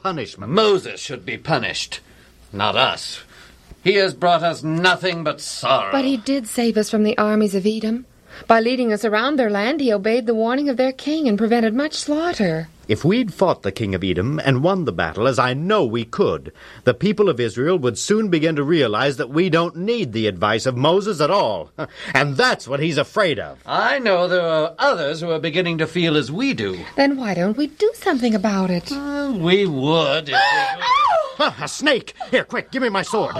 punishment. Moses should be punished, not us. He has brought us nothing but sorrow. But he did save us from the armies of Edom. By leading us around their land, he obeyed the warning of their king and prevented much slaughter. If we'd fought the king of Edom and won the battle, as I know we could, the people of Israel would soon begin to realize that we don't need the advice of Moses at all. And that's what he's afraid of. I know there are others who are beginning to feel as we do. Then why don't we do something about it? We would if we A snake! Here, quick, give me my sword.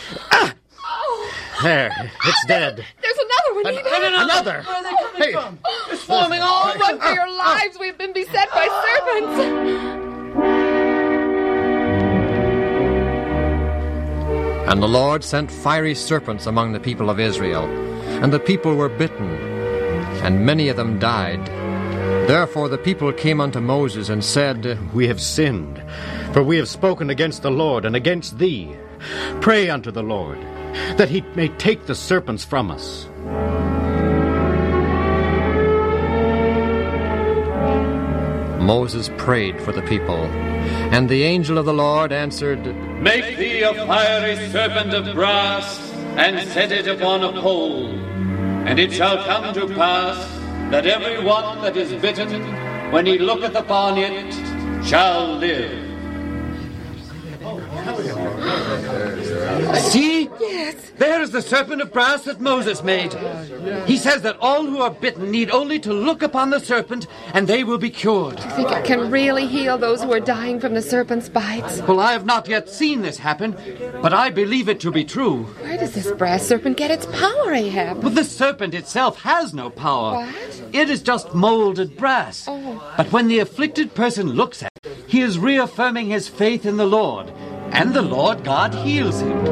There, it's dead. There's another one, Edom. Another! Where are they coming from? It's forming all Run for your lives! We've been beset by serpents! And the Lord sent fiery serpents among the people of Israel, and the people were bitten, and many of them died. Therefore the people came unto Moses and said, We have sinned, for we have spoken against the Lord and against thee. Pray unto the Lord, that he may take the serpents from us. Moses prayed for the people, and the angel of the Lord answered, Make thee a fiery serpent of brass, and set it upon a pole. And it shall come to pass, that every one that is bitten, when he looketh upon it, shall live. See? Yes. There is the serpent of brass that Moses made. He says that all who are bitten need only to look upon the serpent and they will be cured. Do you think it can really heal those who are dying from the serpent's bites? Well, I have not yet seen this happen, but I believe it to be true. Where does this brass serpent get its power, Ahab? But the serpent itself has no power. What? It is just molded brass. Oh. But when the afflicted person looks at it, he is reaffirming his faith in the Lord, and the Lord God heals him.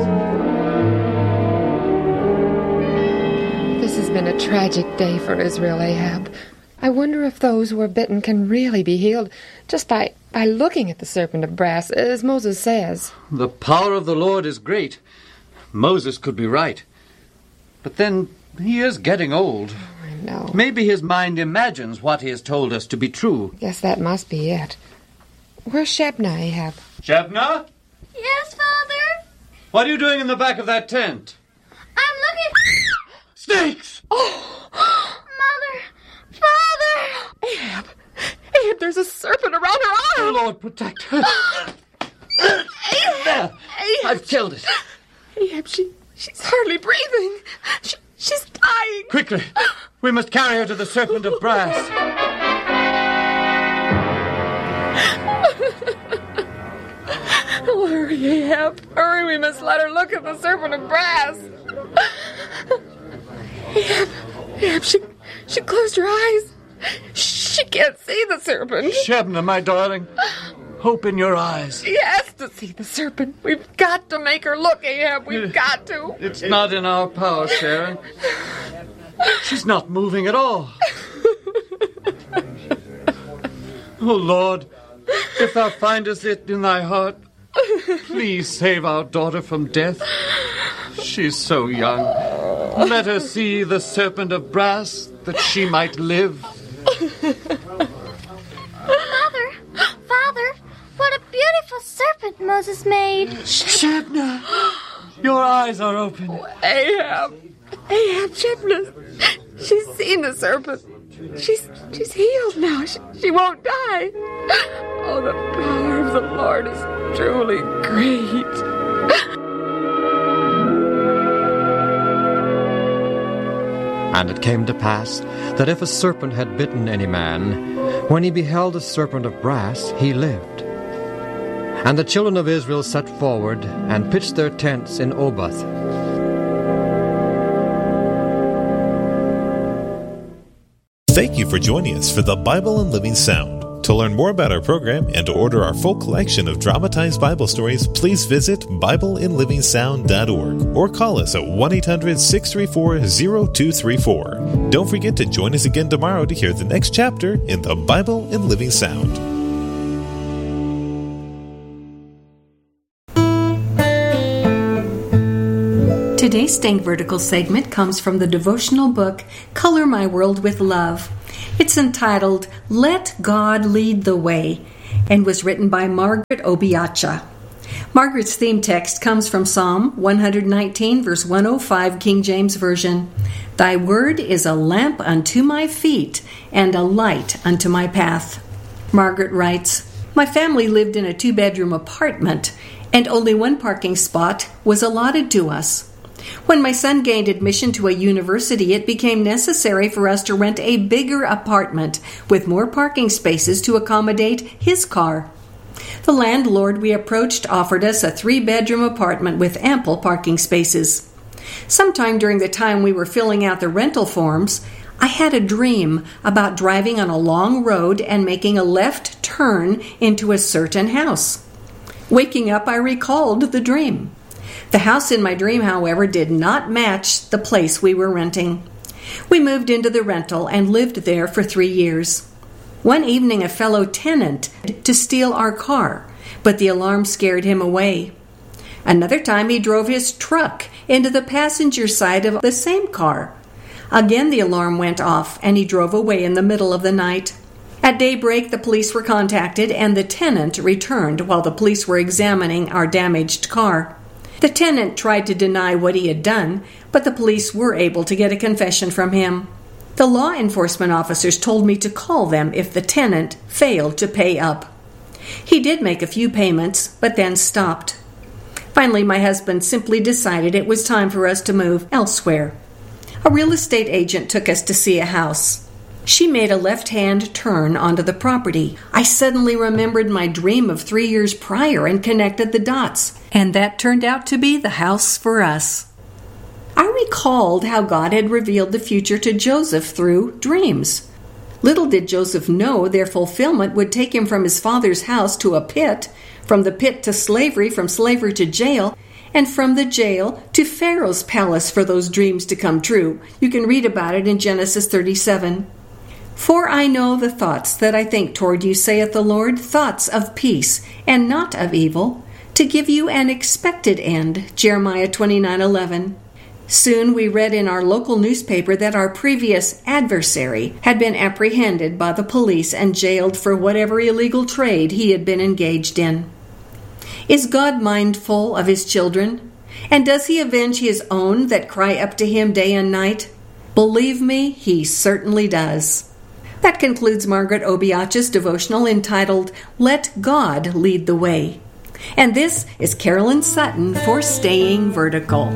This has been a tragic day for Israel, Ahab. I wonder if those who are bitten can really be healed just by looking at the serpent of brass, as Moses says. The power of the Lord is great. Moses could be right. But then he is getting old. I know. Maybe his mind imagines what he has told us to be true. Guess that must be it. Where's Shebna, Ahab? Shebna? Yes, Father? What are you doing in the back of that tent? I'm looking... Snakes! Oh! Mother! Father! Ahab, there's a serpent around her Oh, arm! Lord, protect her. There! I've killed it. Ahab, she's hardly breathing. She's dying. Quickly! We must carry her to the serpent of brass. Oh, hurry, Ahab. Hurry, we must let her look at the serpent of brass. Ahab, she closed her eyes. She can't see the serpent. Shebna, my darling, hope in your eyes. She has to see the serpent. We've got to make her look, Ahab. We've got to. It's not in our power, Sharon. She's not moving at all. Oh, Lord, if thou findest it in thy heart, please save our daughter from death. She's so young. Let her see the serpent of brass, that she might live. Mother! Father! What a beautiful serpent Moses made! Shebna, your eyes are open. Ahab, Shebna. She's seen the serpent. She's healed now. She won't die. Oh, the power of the Lord is truly great. And it came to pass that if a serpent had bitten any man, when he beheld a serpent of brass, he lived. And the children of Israel set forward and pitched their tents in Oboth. Thank you for joining us for the Bible in Living Sound. To learn more about our program and to order our full collection of dramatized Bible stories, please visit BibleInLivingSound.org or call us at 1-800-634-0234. Don't forget to join us again tomorrow to hear the next chapter in the Bible in Living Sound. Today's Think Vertical segment comes from the devotional book, Color My World with Love. It's entitled, Let God Lead the Way, and was written by Margaret Obiacha. Margaret's theme text comes from Psalm 119, verse 105, King James Version. Thy word is a lamp unto my feet and a light unto my path. Margaret writes, my family lived in a 2-bedroom apartment, and only one parking spot was allotted to us. When my son gained admission to a university, it became necessary for us to rent a bigger apartment with more parking spaces to accommodate his car. The landlord we approached offered us a 3-bedroom apartment with ample parking spaces. Sometime during the time we were filling out the rental forms, I had a dream about driving on a long road and making a left turn into a certain house. Waking up, I recalled the dream. The house in my dream, however, did not match the place we were renting. We moved into the rental and lived there for 3 years. One evening, a fellow tenant to steal our car, but the alarm scared him away. Another time, he drove his truck into the passenger side of the same car. Again, the alarm went off, and he drove away in the middle of the night. At daybreak, the police were contacted, and the tenant returned while the police were examining our damaged car. The tenant tried to deny what he had done, but the police were able to get a confession from him. The law enforcement officers told me to call them if the tenant failed to pay up. He did make a few payments, but then stopped. Finally, my husband simply decided it was time for us to move elsewhere. A real estate agent took us to see a house. She made a left-hand turn onto the property. I suddenly remembered my dream of 3 years prior and connected the dots, and that turned out to be the house for us. I recalled how God had revealed the future to Joseph through dreams. Little did Joseph know their fulfillment would take him from his father's house to a pit, from the pit to slavery, from slavery to jail, and from the jail to Pharaoh's palace for those dreams to come true. You can read about it in Genesis 37. For I know the thoughts that I think toward you, saith the Lord, thoughts of peace and not of evil, to give you an expected end. Jeremiah 29:11. Soon we read in our local newspaper that our previous adversary had been apprehended by the police and jailed for whatever illegal trade he had been engaged in. Is God mindful of his children? And does he avenge his own that cry up to him day and night? Believe me, he certainly does. That concludes Margaret Obiacha's devotional entitled, Let God Lead the Way. And this is Carolyn Sutton for Staying Vertical.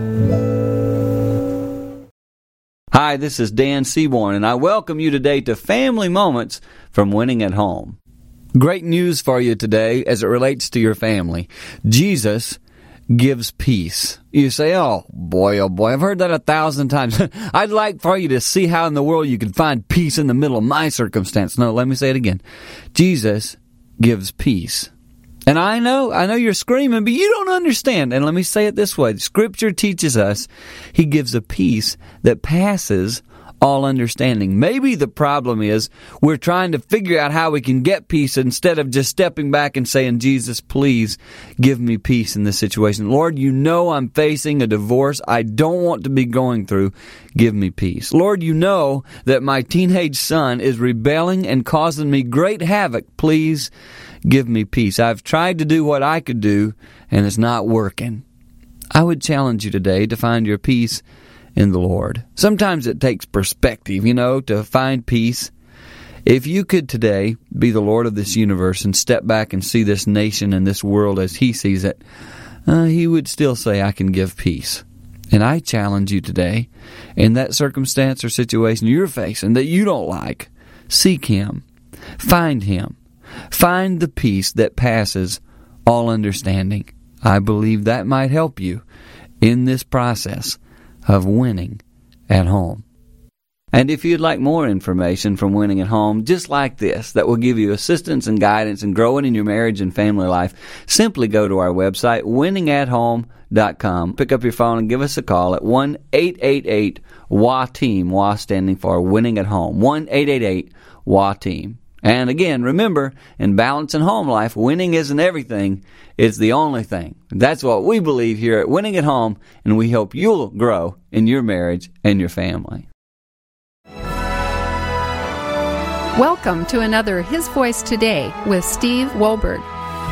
Hi, this is Dan Seaborn, and I welcome you today to Family Moments from Winning at Home. Great news for you today as it relates to your family. Jesus gives peace. You say, oh boy, I've heard that 1,000 times. I'd like for you to see how in the world you can find peace in the middle of my circumstance. No, let me say it again. Jesus gives peace. And I know you're screaming, but you don't understand. And let me say it this way. Scripture teaches us he gives a peace that passes all understanding. Maybe the problem is we're trying to figure out how we can get peace instead of just stepping back and saying, Jesus, please give me peace in this situation. Lord, you know I'm facing a divorce I don't want to be going through. Give me peace. Lord, you know that my teenage son is rebelling and causing me great havoc. Please give me peace. I've tried to do what I could do, and it's not working. I would challenge you today to find your peace in the Lord. Sometimes it takes perspective, to find peace. If you could today be the Lord of this universe and step back and see this nation and this world as He sees it, He would still say, I can give peace. And I challenge you today, in that circumstance or situation you're facing that you don't like, seek Him. Find Him. Find the peace that passes all understanding. I believe that might help you in this process of winning at home. And if you'd like more information from Winning at Home, just like this, that will give you assistance and guidance in growing in your marriage and family life, simply go to our website, winningathome.com. Pick up your phone and give us a call at 1-888-WA-TEAM, WA standing for Winning at Home, 1-888-WA-TEAM. And again, remember, in balance and home life, winning isn't everything, it's the only thing. That's what we believe here at Winning at Home, and we hope you'll grow in your marriage and your family. Welcome to another His Voice Today with Steve Wohlberg.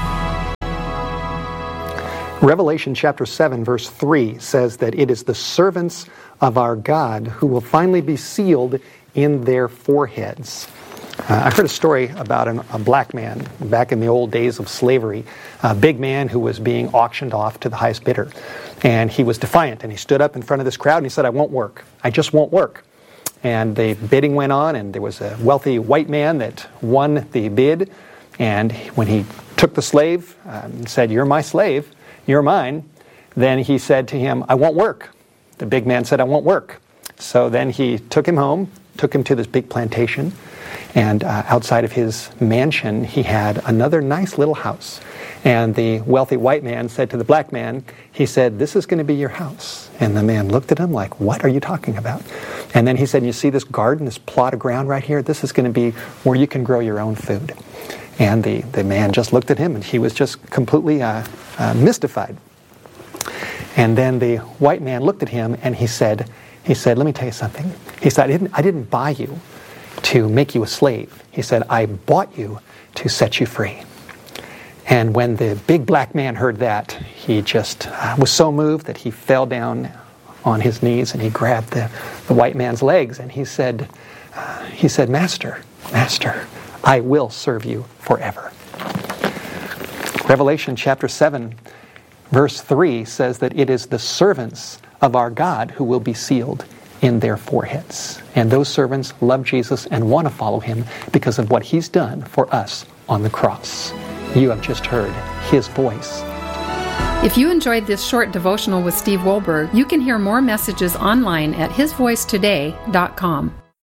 Revelation chapter 7, verse 3 says that it is the servants of our God who will finally be sealed in their foreheads. I heard a story about a black man back in the old days of slavery, a big man who was being auctioned off to the highest bidder. And he was defiant, and he stood up in front of this crowd and he said, "I won't work. I just won't work." And the bidding went on, and there was a wealthy white man that won the bid. And when he took the slave and said, "You're my slave, you're mine," then he said to him, "I won't work." The big man said, "I won't work." So then he took him home, took him to this big plantation, and outside of his mansion, he had another nice little house. And the wealthy white man said to the black man, he said, "This is going to be your house." And the man looked at him like, "What are you talking about?" And then he said, "You see this garden, this plot of ground right here? This is going to be where you can grow your own food." And the man just looked at him, and he was just completely mystified. And then the white man looked at him, and he said, "Let me tell you something." He said, I didn't buy you to make you a slave." He said, "I bought you to set you free." And when the big black man heard that, he just was so moved that he fell down on his knees and he grabbed the white man's legs and he said, Master, I will serve you forever." Revelation chapter 7, verse 3 says that it is the servants of our God who will be sealed in their foreheads. And those servants love Jesus and want to follow him because of what he's done for us on the cross. You have just heard his voice. If you enjoyed this short devotional with Steve Wohlberg, you can hear more messages online at hisvoicetoday.com.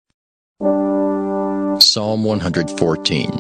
Psalm 114.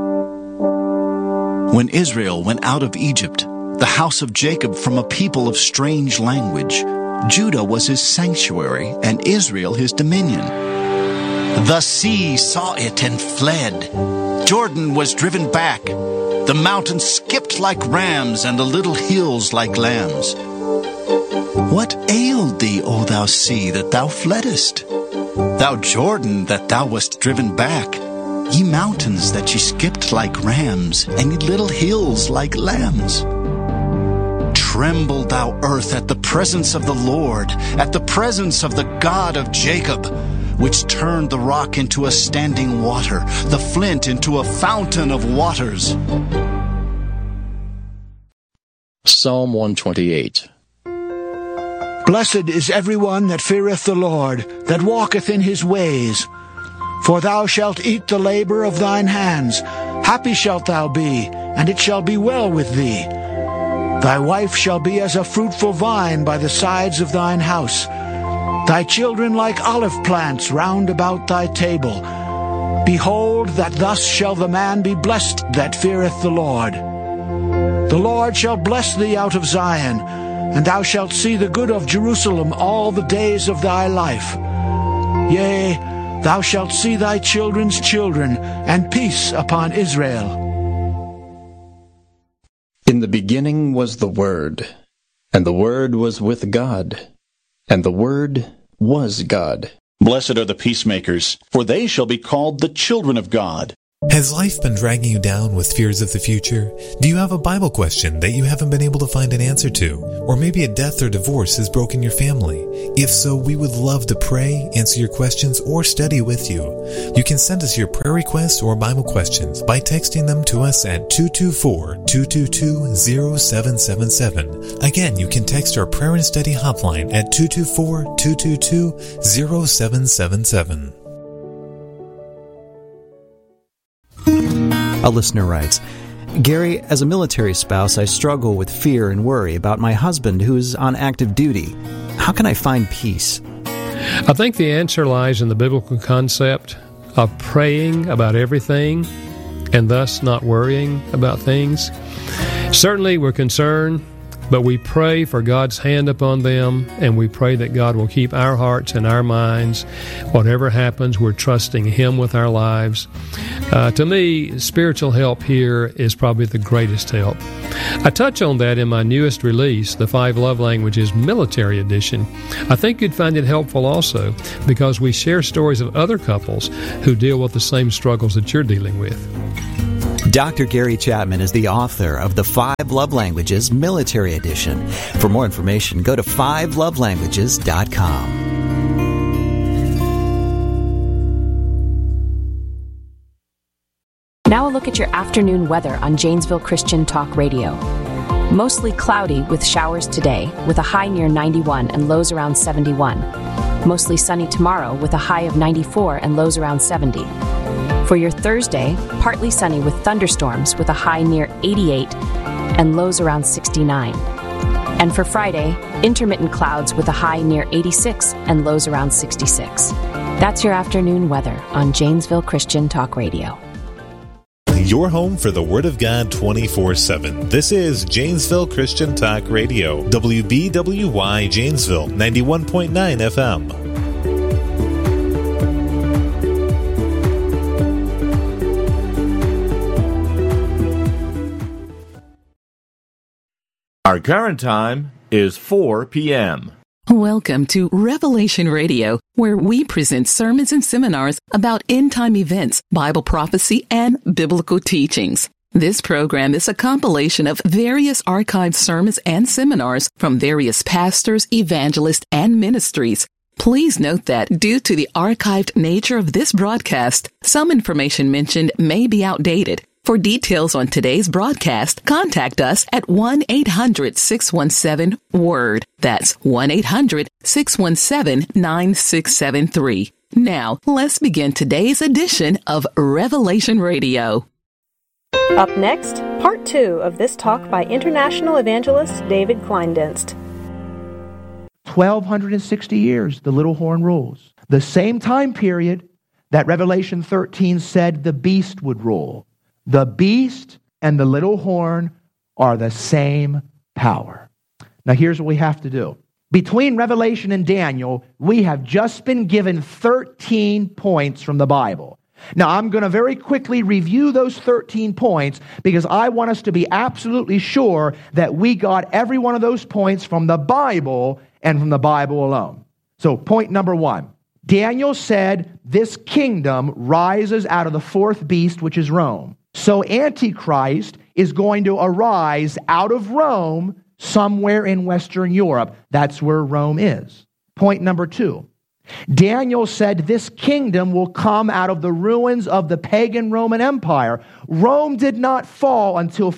When Israel went out of Egypt, the house of Jacob from a people of strange language, Judah was his sanctuary, and Israel his dominion. The sea saw it and fled. Jordan was driven back. The mountains skipped like rams, and the little hills like lambs. What ailed thee, O thou sea, that thou fleddest? Thou Jordan, that thou wast driven back? Ye mountains, that ye skipped like rams, and ye little hills like lambs? Tremble, thou earth, at the presence of the Lord, at the presence of the God of Jacob, which turned the rock into a standing water, the flint into a fountain of waters. Psalm 128. Blessed is everyone that feareth the Lord, that walketh in his ways. For thou shalt eat the labor of thine hands. Happy shalt thou be, and it shall be well with thee. Thy wife shall be as a fruitful vine by the sides of thine house, thy children like olive plants round about thy table. Behold, that thus shall the man be blessed that feareth the Lord. The Lord shall bless thee out of Zion, and thou shalt see the good of Jerusalem all the days of thy life. Yea, thou shalt see thy children's children, and peace upon Israel. In the beginning was the Word, and the Word was with God, and the Word was God. Blessed are the peacemakers, for they shall be called the children of God. Has life been dragging you down with fears of the future? Do you have a Bible question that you haven't been able to find an answer to? Or maybe a death or divorce has broken your family? If so, we would love to pray, answer your questions, or study with you. You can send us your prayer requests or Bible questions by texting them to us at 224-222-0777. Again, you can text our prayer and study hotline at 224-222-0777. A listener writes, Gary, as a military spouse, I struggle with fear and worry about my husband who is on active duty. How can I find peace? I think the answer lies in the biblical concept of praying about everything and thus not worrying about things. Certainly we're concerned But we pray for God's hand upon them, and we pray that God will keep our hearts and our minds. Whatever happens, we're trusting Him with our lives. To me, spiritual help here is probably the greatest help. I touch on that in my newest release, the 5 Love Languages Military Edition. I think you'd find it helpful also because we share stories of other couples who deal with the same struggles that you're dealing with. Dr. Gary Chapman is the author of the 5 Love Languages Military Edition. For more information, go to 5lovelanguages.com. Now a look at your afternoon weather on Janesville Christian Talk Radio. Mostly cloudy with showers today, with a high near 91 and lows around 71. Mostly sunny tomorrow with a high of 94 and lows around 70. For your Thursday, partly sunny with thunderstorms with a high near 88 and lows around 69. And for Friday, intermittent clouds with a high near 86 and lows around 66. That's your afternoon weather on Janesville Christian Talk Radio. Your home for the Word of God 24/7. This is Janesville Christian Talk Radio. WBWY Janesville, 91.9 FM. Our current time is 4 p.m. Welcome to Revelation Radio, where we present sermons and seminars about end-time events, Bible prophecy, and biblical teachings. This program is a compilation of various archived sermons and seminars from various pastors, evangelists, and ministries. Please note that due to the archived nature of this broadcast, some information mentioned may be outdated. For details on today's broadcast, contact us at 1-800-617-WORD. That's 1-800-617-9673. Now, let's begin today's edition of Revelation Radio. Up next, part 2 of this talk by international evangelist David Kleindienst. 1,260 years, the little horn rules. The same time period that Revelation 13 said the beast would rule. The beast and the little horn are the same power. Now here's what we have to do. Between Revelation and Daniel, we have just been given 13 points from the Bible. Now I'm going to very quickly review those 13 points because I want us to be absolutely sure that we got every one of those points from the Bible and from the Bible alone. So point number 1. Daniel said this kingdom rises out of the fourth beast, which is Rome. So Antichrist is going to arise out of Rome somewhere in Western Europe. That's where Rome is. Point number 2. Daniel said this kingdom will come out of the ruins of the pagan Roman Empire. Rome did not fall until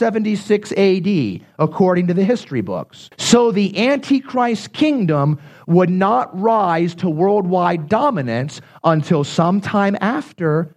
476 AD, according to the history books. So the Antichrist kingdom would not rise to worldwide dominance until sometime after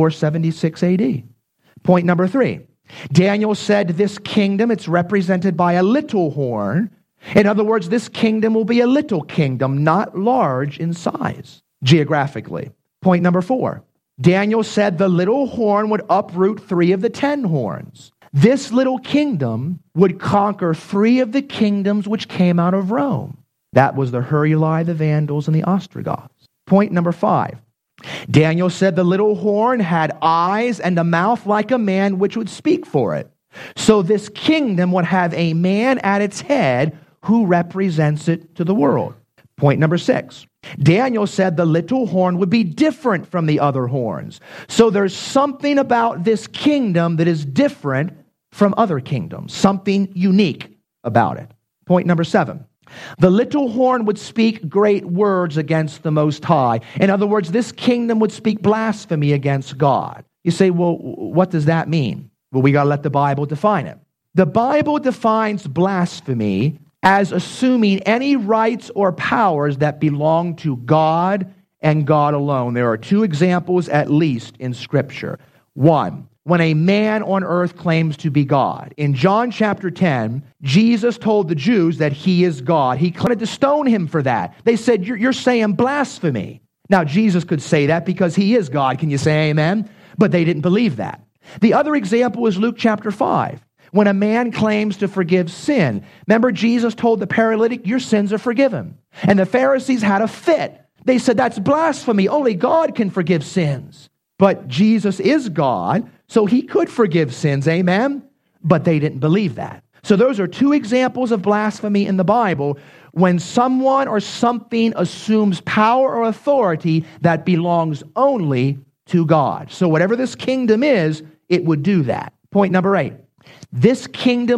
476 AD. Point number 3. Daniel said this kingdom, it's represented by a little horn. In other words, this kingdom will be a little kingdom, not large in size, geographically. Point number 4. Daniel said the little horn would uproot 3 of the 10 horns. This little kingdom would conquer 3 of the kingdoms which came out of Rome. That was the Heruli, the Vandals, and the Ostrogoths. Point number 5. Daniel said the little horn had eyes and a mouth like a man which would speak for it. So this kingdom would have a man at its head who represents it to the world. Point number 6. Daniel said the little horn would be different from the other horns. So there's something about this kingdom that is different from other kingdoms, something unique about it. Point number 7. The little horn would speak great words against the Most High. In other words, this kingdom would speak blasphemy against God. You say, well, what does that mean? Well, we got to let the Bible define it. The Bible defines blasphemy as assuming any rights or powers that belong to God and God alone. There are 2 examples at least in Scripture. 1, when a man on earth claims to be God. In John chapter 10, Jesus told the Jews that he is God. He wanted to stone him for that. They said, you're saying blasphemy. Now, Jesus could say that because he is God. Can you say amen? But they didn't believe that. The other example is Luke chapter 5, when a man claims to forgive sin. Remember, Jesus told the paralytic, your sins are forgiven. And the Pharisees had a fit. They said, that's blasphemy. Only God can forgive sins. But Jesus is God, so he could forgive sins, amen? But they didn't believe that. So those are two examples of blasphemy in the Bible, when someone or something assumes power or authority that belongs only to God. So whatever this kingdom is, it would do that. Point number 8. This kingdom